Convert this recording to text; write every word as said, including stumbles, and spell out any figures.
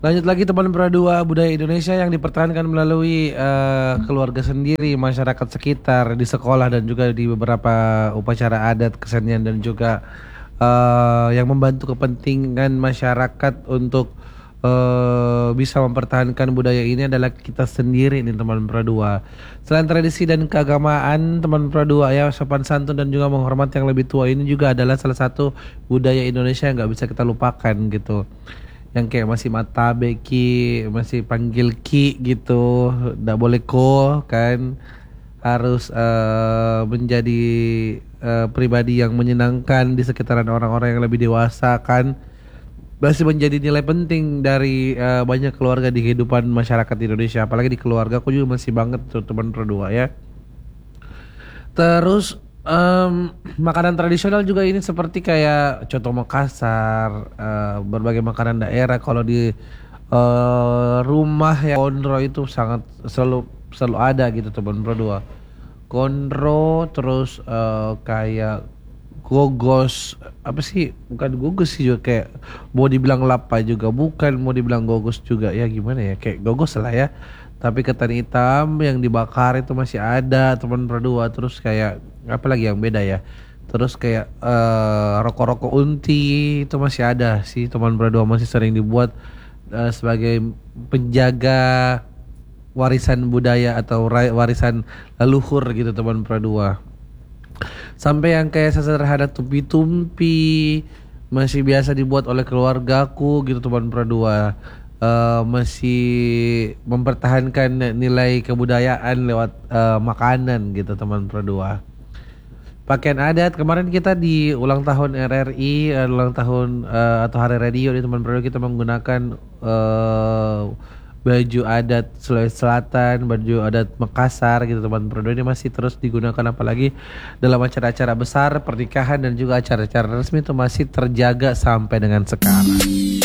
Lanjut lagi teman Pradua, budaya Indonesia yang dipertahankan melalui uh, keluarga sendiri, masyarakat sekitar, di sekolah dan juga di beberapa upacara adat, kesenian dan juga uh, yang membantu kepentingan masyarakat untuk uh, bisa mempertahankan budaya ini adalah kita sendiri nih teman Pradua. Selain tradisi dan keagamaan teman Pradua ya, sopan santun dan juga menghormati yang lebih tua ini juga adalah salah satu budaya Indonesia yang nggak bisa kita lupakan gitu, yang kayak masih mata beki, masih panggil ki gitu, nggak boleh ko kan, harus uh, menjadi uh, pribadi yang menyenangkan di sekitaran orang-orang yang lebih dewasa kan, masih menjadi nilai penting dari uh, banyak keluarga di kehidupan masyarakat Indonesia, apalagi di keluarga aku juga masih banget tuh teman berdua ya. Terus um, makanan tradisional juga ini seperti kayak coto Makassar, uh, berbagai makanan daerah. Kalau di uh, rumah ya konro itu sangat selalu selalu ada gitu teman berdua. Konro terus uh, kayak gogos, apa sih, bukan gogos sih juga, kayak mau dibilang lapa juga bukan, mau dibilang gogos juga ya, gimana ya, kayak gogos lah ya, tapi ketan hitam yang dibakar itu masih ada teman berdua. Terus kayak apa lagi yang beda ya, terus kayak uh, rokok-rokok unti itu masih ada sih teman berdua, masih sering dibuat uh, sebagai penjaga warisan budaya atau ra- warisan leluhur gitu teman berdua. Sampai yang kayak sederhana tumpi-tumpi masih biasa dibuat oleh keluargaku gitu teman berdua. Uh, masih mempertahankan nilai kebudayaan lewat uh, makanan gitu teman berdua. Pakaian adat kemarin kita di ulang tahun R R I, uh, ulang tahun uh, atau hari radio di teman berdua, kita menggunakan uh, baju adat Sulawesi Selatan, baju adat Makassar gitu teman berdua. Ini masih terus digunakan apalagi dalam acara-acara besar, pernikahan dan juga acara-acara resmi, itu masih terjaga sampai dengan sekarang.